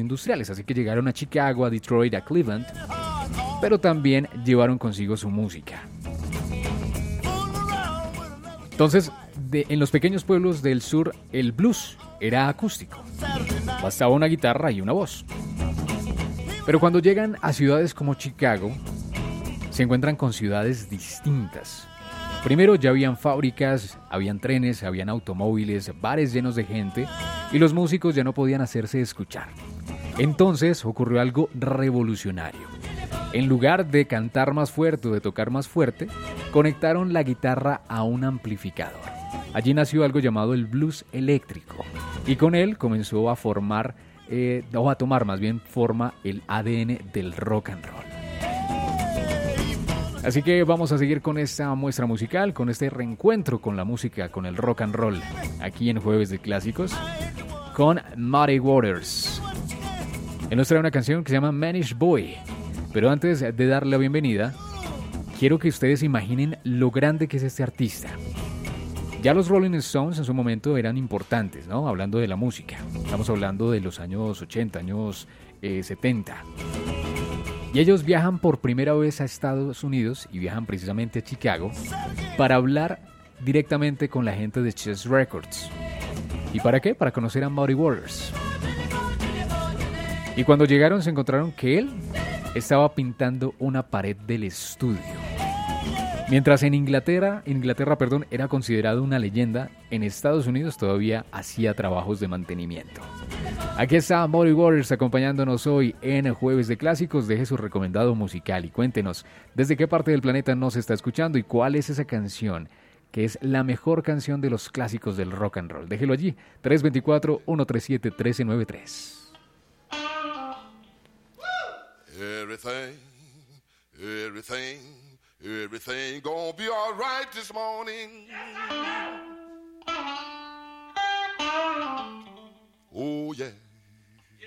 industriales, así que llegaron a Chicago, a Detroit, a Cleveland, pero también llevaron consigo su música. Entonces, en los pequeños pueblos del sur, el blues era acústico. Bastaba una guitarra y una voz. Pero cuando llegan a ciudades como Chicago, se encuentran con ciudades distintas. Primero ya habían fábricas, habían trenes, habían automóviles, bares llenos de gente y los músicos ya no podían hacerse escuchar. Entonces ocurrió algo revolucionario. En lugar de cantar más fuerte o de tocar más fuerte, conectaron la guitarra a un amplificador. Allí nació algo llamado el blues eléctrico y con él comenzó a formar, o a tomar más bien forma el ADN del rock and roll. Así que vamos a seguir con esta muestra musical, con este reencuentro con la música, con el rock and roll, aquí en Jueves de Clásicos, con Muddy Waters. Él nos trae una canción que se llama Manish Boy, pero antes de darle la bienvenida, quiero que ustedes imaginen lo grande que es este artista. Ya los Rolling Stones en su momento eran importantes, ¿no? Hablando de la música. Estamos hablando de los años 80, años 70. Y ellos viajan por primera vez a Estados Unidos y viajan precisamente a Chicago para hablar directamente con la gente de Chess Records. ¿Y para qué? Para conocer a Muddy Waters. Y cuando llegaron se encontraron que él estaba pintando una pared del estudio. Mientras en Inglaterra, era considerado una leyenda, en Estados Unidos todavía hacía trabajos de mantenimiento. Aquí está Muddy Waters acompañándonos hoy en Jueves de Clásicos. Deje su recomendado musical y cuéntenos desde qué parte del planeta nos está escuchando y cuál es esa canción que es la mejor canción de los clásicos del rock and roll. Déjelo allí, 324-137-1393. Everything gonna be all right this morning. Oh yeah.